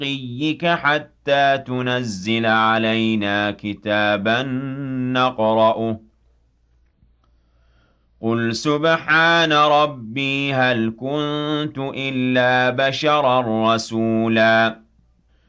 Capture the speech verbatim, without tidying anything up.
شِقِّيِّكَ حَتَّىٰ تُنَزِّلَ عَلَيْنَا كِتَابًا نَّقْرَؤُهُ ۗ قُلْ سُبْحَانَ رَبِّي هَلْ كُنتُ إِلَّا بَشَرًا رَّسُولًا